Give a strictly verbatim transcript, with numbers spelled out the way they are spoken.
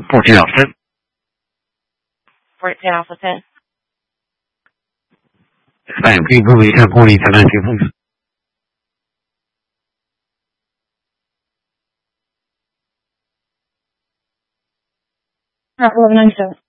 fourteen off ten. fourteen off of ten. Yes, ma'am. Can you move me ten forty, ten nineteen, please? eleven ninety-seven.